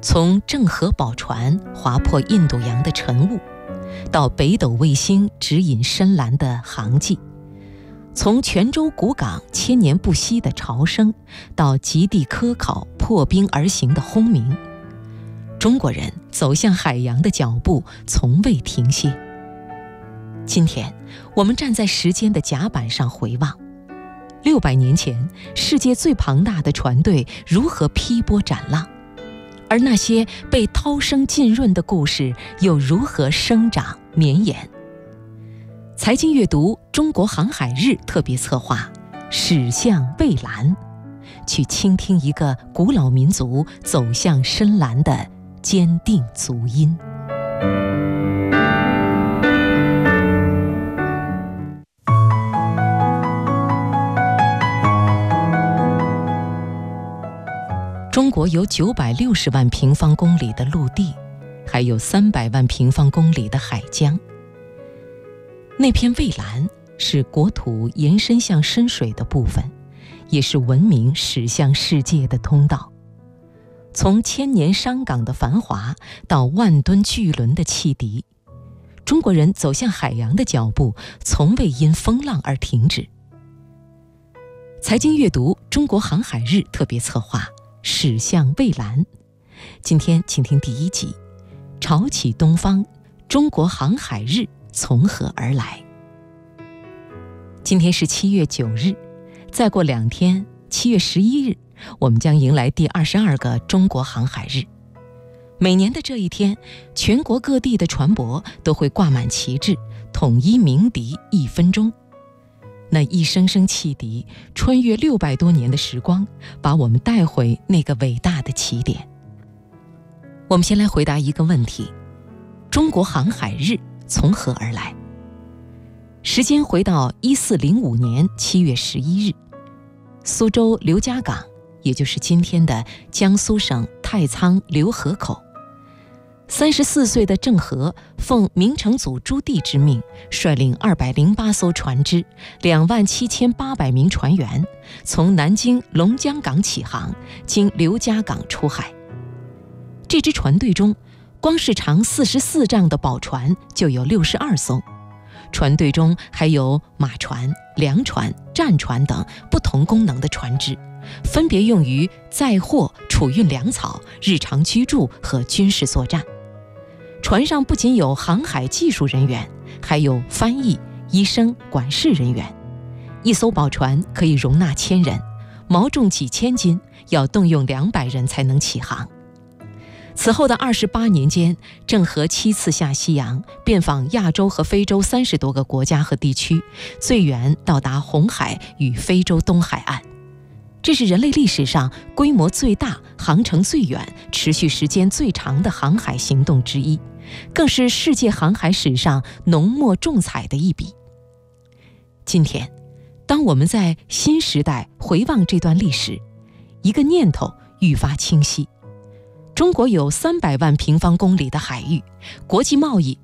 从郑和宝船划破印度洋的晨雾，到北斗卫星指引深蓝的航迹，从泉州古港千年不息的潮声，到极地科考破冰而行的轰鸣，中国人走向海洋的脚步从未停歇。今天我们站在时间的甲板上回望，600年前世界最庞大的船队如何劈波斩浪，而那些被涛声浸润的故事又如何生长绵延。财经阅读中国航海日特别策划驶向蔚蓝，去倾听一个古老民族走向深蓝的坚定足音。中国有960万平方公里的陆地，还有300万平方公里的海疆。那片蔚蓝是国土延伸向深水的部分，也是文明驶向世界的通道。从千年商港的繁华到万吨巨轮的汽笛，中国人走向海洋的脚步从未因风浪而停止。财经阅读中国航海日特别策划驶向蔚蓝，今天请听第1集，潮起东方，中国航海日从何而来。今天是7月9日，再过2天7月11日，我们将迎来第22个中国航海日。每年的这一天，全国各地的船舶都会挂满旗帜，统一鸣笛1分钟。那一声声汽笛穿越600多年的时光，把我们带回那个伟大的起点。我们先来回答一个问题：中国航海日从何而来？时间回到1405年7月11日，苏州刘家港，也就是今天的江苏省太仓浏河口，34岁的郑和奉明成祖朱棣之命，率领208艘船只，27800名船员，从南京龙江港起航，经刘家港出海。这支船队中，光是长44丈的宝船就有62艘，船队中还有马船、粮船、战船等不同功能的船只，分别用于载货、储运粮草、日常居住和军事作战。船上不仅有航海技术人员，还有翻译、医生、管事人员。一艘宝船可以容纳1000人，锚重几千斤，要动用200人才能起航。此后的28年间，郑和7次下西洋，遍访亚洲和非洲30多个国家和地区，最远到达红海与非洲东海岸。这是人类历史上规模最大、航程最远、持续时间最长的航海行动之一，更是世界航海史上浓墨重彩的一笔。今天，当我们在新时代回望这段历史，一个念头愈发清晰：中国有300万平方公里的海域，国际贸易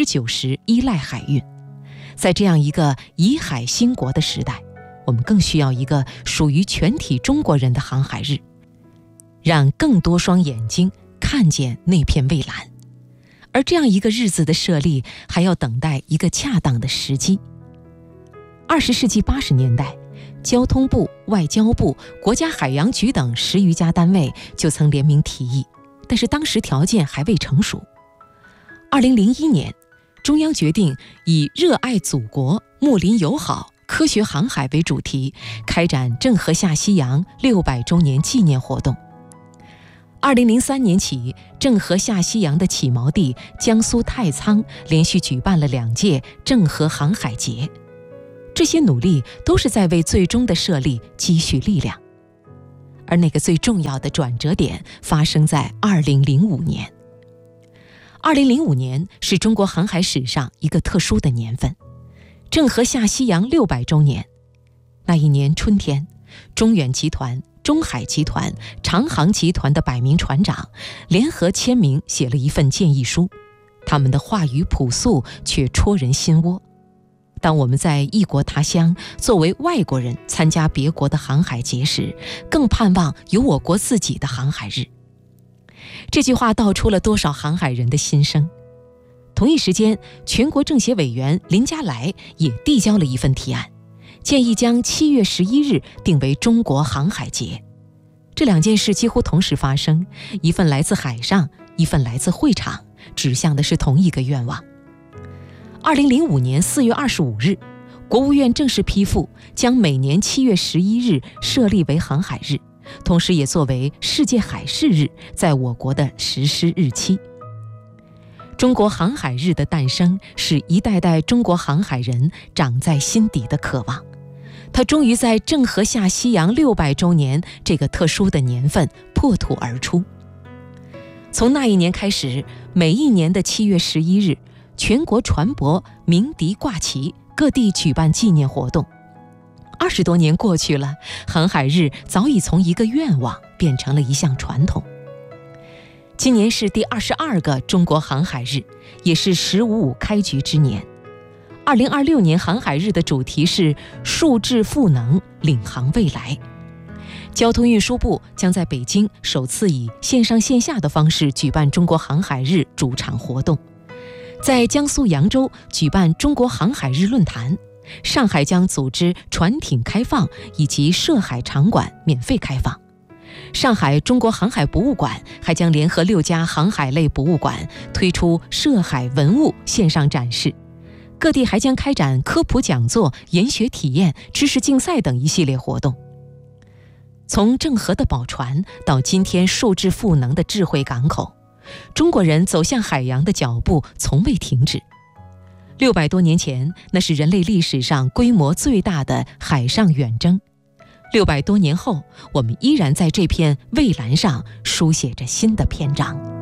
90%依赖海运。在这样一个以海兴国的时代，我们更需要一个属于全体中国人的航海日，让更多双眼睛看见那片蔚蓝。而这样一个日子的设立，还要等待一个恰当的时机。20世纪80年代，交通部、外交部、国家海洋局等10余家单位就曾联名提议，但是当时条件还未成熟。2001年，中央决定以热爱祖国、睦邻友好、科学航海为主题，开展郑和下西洋600周年纪念活动。2003年起，郑和下西洋的起锚地江苏太仓连续举办了2届郑和航海节。这些努力都是在为最终的设立积蓄力量。而那个最重要的转折点发生在2005年。2005年是中国航海史上一个特殊的年份，郑和下西洋600周年。那一年春天，中远集团、中海集团、长航集团的100名船长联合签名写了一份建议书，他们的话语朴素却戳人心窝。当我们在异国他乡作为外国人参加别国的航海节时，更盼望有我国自己的航海日。 这句话道出了多少航海人的心声。同一时间，全国政协委员林佳来也递交了一份提案，建议将7月11日定为中国航海节。这两件事几乎同时发生，一份来自海上，一份来自会场，指向的是同一个愿望。2005年4月25日，国务院正式批复，将每年7月11日设立为航海日，同时也作为世界海事日在我国的实施日期。中国航海日的诞生，是一代代中国航海人长在心底的渴望。它终于在郑和下西洋600周年这个特殊的年份破土而出。从那一年开始，每一年的7月11日，全国船舶鸣笛挂旗，各地举办纪念活动。20多年过去了，航海日早已从一个愿望变成了一项传统。今年是第22个中国航海日，也是1055开局之年。2026年航海日的主题是数智赋能，领航未来。交通运输部将在北京首次以线上线下的方式举办中国航海日主场活动，在江苏扬州举办中国航海日论坛，上海将组织船艇开放以及涉海场馆免费开放。上海中国航海博物馆还将联合6家航海类博物馆推出涉海文物线上展示。各地还将开展科普讲座、研学体验、知识竞赛等一系列活动。从郑和的宝船到今天数智赋能的智慧港口，中国人走向海洋的脚步从未停止。600多年前，那是人类历史上规模最大的海上远征。600多年后，我们依然在这片蔚蓝上书写着新的篇章。